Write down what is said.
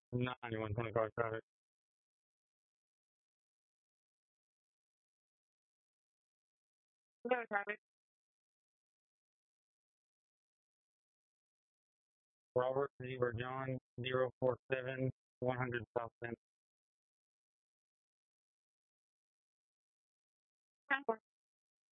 9125 traffic. Hello, traffic. Robert Zebra John 047 100 South Bend.